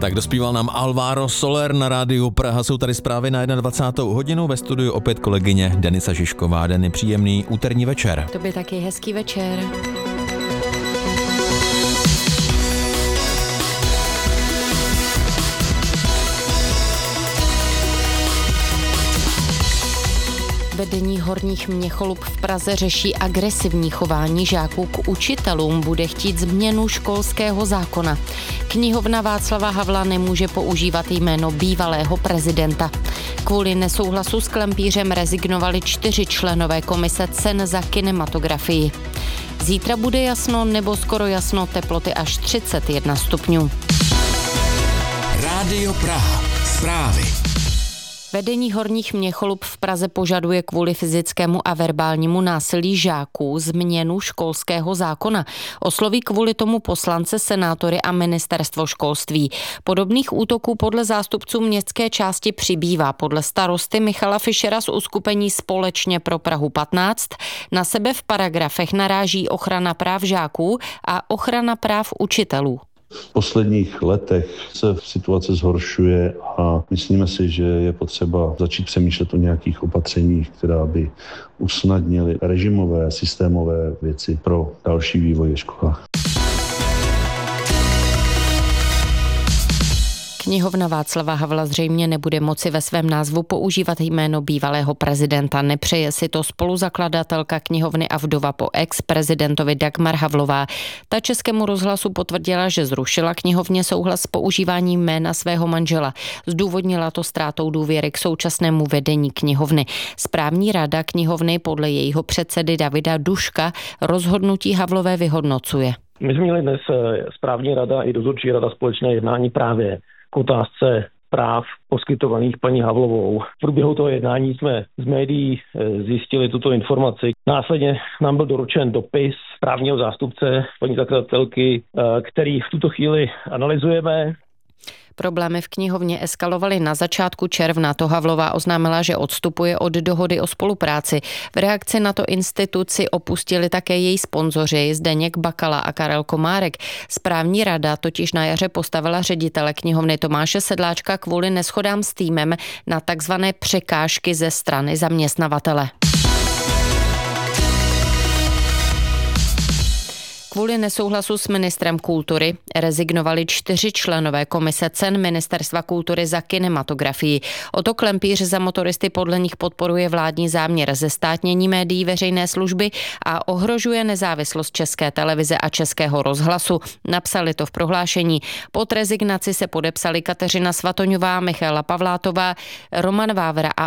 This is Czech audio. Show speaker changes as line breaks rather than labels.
Tak dospíval nám Alvaro Soler na rádiu Praha. Jsou tady zprávy na 21. hodinu. Ve studiu opět kolegyně Denisa Žižková. Den je příjemný úterní večer.
Tobě taky hezký večer. Vedení Horních Měcholup v Praze řeší agresivní chování žáků k učitelům, bude chtít změnu školského zákona. Knihovna Václava Havla nemůže používat jméno bývalého prezidenta. Kvůli nesouhlasu s Klempířem rezignovali 4 členové komise cen za kinematografii. Zítra bude jasno nebo skoro jasno, teploty až 31 stupňů.
Rádio Praha. Zprávy.
Vedení Horních Měcholup v Praze požaduje kvůli fyzickému a verbálnímu násilí žáků změnu školského zákona. Osloví kvůli tomu poslance, senátory a ministerstvo školství. Podobných útoků podle zástupců městské části přibývá. Podle starosty Michala Fischera z uskupení Společně pro Prahu 15 na sebe v paragrafech naráží ochrana práv žáků a ochrana práv učitelů.
V posledních letech se situace zhoršuje a myslíme si, že je potřeba začít přemýšlet o nějakých opatřeních, která by usnadnily režimové, systémové věci pro další vývoj ve školách.
Knihovna Václava Havla zřejmě nebude moci ve svém názvu používat jméno bývalého prezidenta. Nepřeje si to spoluzakladatelka knihovny a vdova po ex-prezidentovi Dagmar Havlová. Ta Českému rozhlasu potvrdila, že zrušila knihovně souhlas s používáním jména svého manžela. Zdůvodnila to ztrátou důvěry k současnému vedení knihovny. Správní rada knihovny podle jejího předsedy Davida Duška rozhodnutí Havlové vyhodnocuje.
My jsme měli dnes správní rada i dozorčí rada společné jednání právě k otázce práv poskytovaných paní Havlovou. V průběhu toho jednání jsme z médií zjistili tuto informaci. Následně nám byl doručen dopis právního zástupce paní zakladatelky, který v tuto chvíli analyzujeme.
Problémy v knihovně eskalovaly na začátku června. To Havlová oznámila, že odstupuje od dohody o spolupráci. V reakci na to instituci opustili také její sponzoři Zdeněk Bakala a Karel Komárek. Správní rada totiž na jaře postavila ředitele knihovny Tomáše Sedláčka kvůli neshodám s týmem na takzvané překážky ze strany zaměstnavatele. Kvůli nesouhlasu s ministrem kultury rezignovali 4 členové komise cen Ministerstva kultury za kinematografii. Otto Klempíř za motoristy podle nich podporuje vládní záměr zestátnění médií veřejné služby a ohrožuje nezávislost České televize a Českého rozhlasu. Napsali to v prohlášení. Pod rezignaci se podepsali Kateřina Svatoňová, Michaela Pavlátová, Roman Vávra a